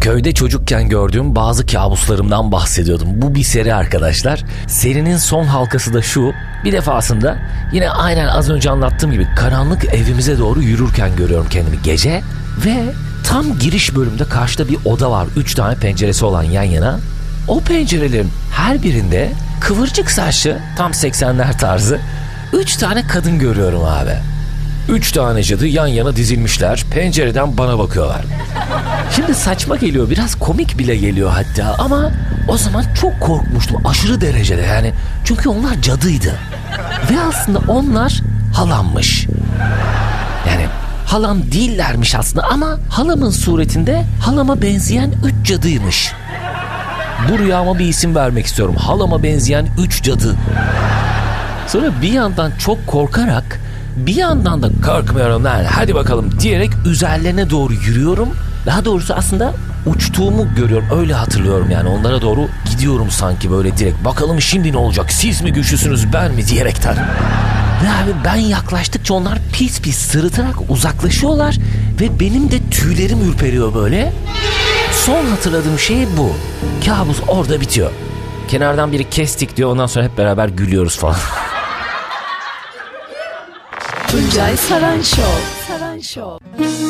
Köyde çocukken gördüğüm bazı kabuslarımdan bahsediyordum. Bu bir seri arkadaşlar. Serinin son halkası da şu. Bir defasında yine aynen az önce anlattığım gibi karanlık evimize doğru yürürken görüyorum kendimi gece. Ve tam giriş bölümde karşıda bir oda var. 3 tane penceresi olan yan yana. O pencerelerin her birinde kıvırcık saçlı, tam 80'ler tarzı 3 tane kadın görüyorum abi. 3 tane cadı yan yana dizilmişler, pencereden bana bakıyorlar. Şimdi saçma geliyor, biraz komik bile geliyor hatta, ama o zaman çok korkmuştum aşırı derecede yani. Çünkü onlar cadıydı. Ve aslında onlar halammış. Yani halam değillermiş aslında ama halamın suretinde halama benzeyen 3 cadıymış. Bu rüyama bir isim vermek istiyorum. Halama benzeyen 3 cadı. Sonra bir yandan çok korkarak, bir yandan da korkmuyorum lan hadi bakalım diyerek üzerlerine doğru yürüyorum. Daha doğrusu aslında uçtuğumu görüyorum, öyle hatırlıyorum yani, onlara doğru gidiyorum sanki böyle direkt. Bakalım şimdi ne olacak, siz mi güçlüsünüz ben mi diyerekten. Ve abi ben yaklaştıkça onlar pis pis sırıtarak uzaklaşıyorlar ve benim de tüylerim ürperiyor böyle. Son hatırladığım şey bu. Kabus orada bitiyor. Kenardan biri kestik diyor, ondan sonra hep beraber gülüyoruz falan. Tuncay Saran Show.